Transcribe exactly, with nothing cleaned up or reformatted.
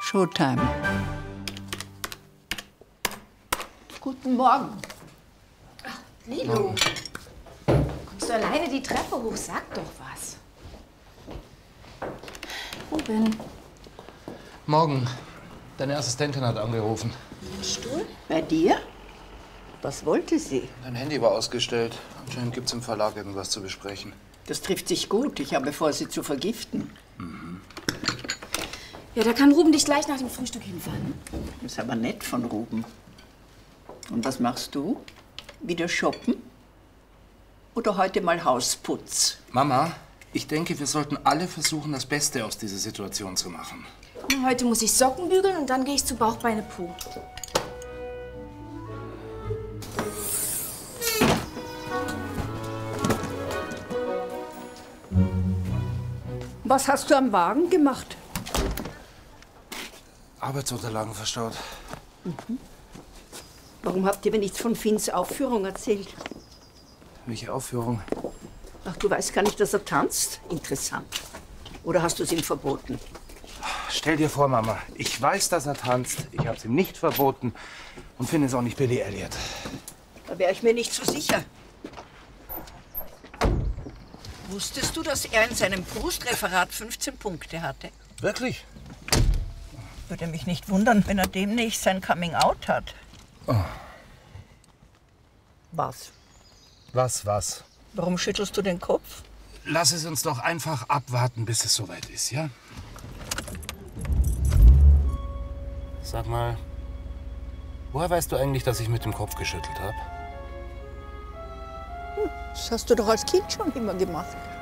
Showtime. Guten Morgen. Ach, Lilo. Kommst du alleine die Treppe hoch? Sag doch was. Ruben. Morgen. Deine Assistentin hat angerufen. Stuhl? Bei dir? Was wollte sie? Dein Handy war ausgestellt. Anscheinend gibt's im Verlag irgendwas zu besprechen. Das trifft sich gut. Ich habe vor, sie zu vergiften. Mhm. Ja, da kann Ruben dich gleich nach dem Frühstück hinfahren. Das ist aber nett von Ruben. Und was machst du? Wieder shoppen? Oder heute mal Hausputz? Mama, ich denke, wir sollten alle versuchen, das Beste aus dieser Situation zu machen. Heute muss ich Socken bügeln und dann gehe ich zu Bauchbeine Po. Was hast du am Wagen gemacht? Arbeitsunterlagen verstaut. Mhm. Warum habt ihr mir nichts von Finns Aufführung erzählt? Welche Aufführung? Ach, du weißt gar nicht, dass er tanzt? Interessant. Oder hast du es ihm verboten? Stell dir vor, Mama, ich weiß, dass er tanzt. Ich habe es ihm nicht verboten und finde es auch nicht Billy Elliot. Da wäre ich mir nicht so sicher. Wusstest du, dass er in seinem Proust-Referat fünfzehn Punkte hatte? Wirklich? Würde mich nicht wundern, wenn er demnächst sein Coming-out hat. Oh. Was? Was, was? Warum schüttelst du den Kopf? Lass es uns doch einfach abwarten, bis es soweit ist, ja? Sag mal, woher weißt du eigentlich, dass ich mit dem Kopf geschüttelt habe? Das hast du doch als Kind schon immer gemacht.